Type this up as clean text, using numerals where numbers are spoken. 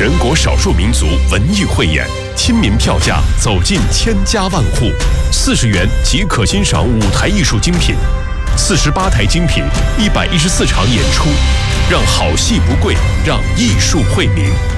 全国少数民族文艺汇演，亲民票价走进千家万户，40元即可欣赏舞台艺术精品，48台精品，114场演出，让好戏不贵，让艺术惠民。